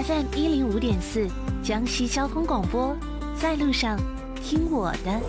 FM 105.4，江西交通广播，在路上听我的。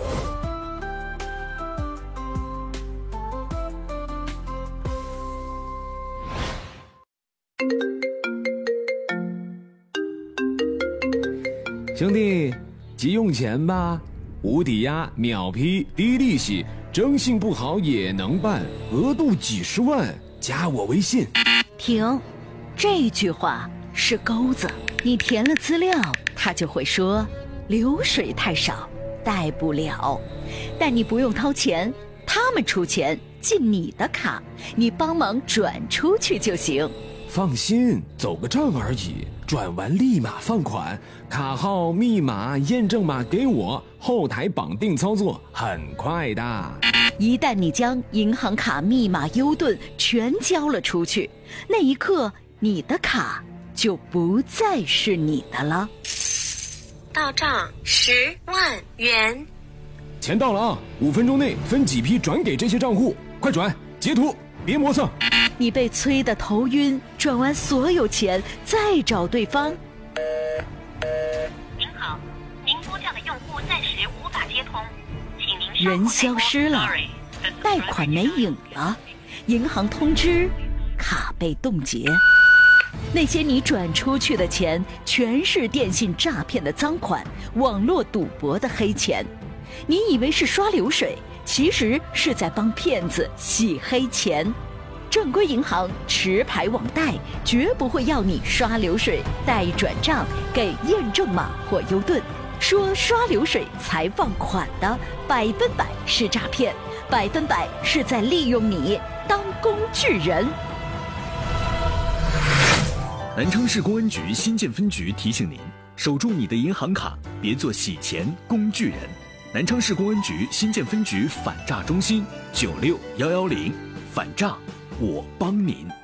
兄弟，急用钱吧？无抵押、秒批、低利息，征信不好也能办，额度几十万，加我微信。 停，这句话是钩子，你填了资料，他就会说流水太少，贷不了。但你不用掏钱，他们出钱进你的卡，你帮忙转出去就行。 放心，走个账而已，转完立马放款，卡号、密码、验证码给我，后台绑定操作，很快的。 一旦你将银行卡密码、优盾全交了出去，那一刻你的卡就不再是你的了。 到账10万元， 钱到了啊！5分钟内分几批转给这些账户，快转，截图，别磨蹭。 你被催得头晕，转完所有钱再找对方。 您好，您拨叫的用户暂时无法接通，请您人消失了，贷款没影了，银行通知卡被冻结。那些你转出去的钱全是电信诈骗的赃款，网络赌博的黑钱。你以为是刷流水，其实是在帮骗子洗黑钱。正规银行持牌网贷绝不会要你刷流水、贷转账、给验证码或优盾，说刷流水才放款的100%是诈骗，100%是在利用你当工具人。 南昌市公安局新建分局提醒您：守住你的银行卡，别做洗钱工具人。南昌市公安局新建分局反诈中心961110，反诈我帮您。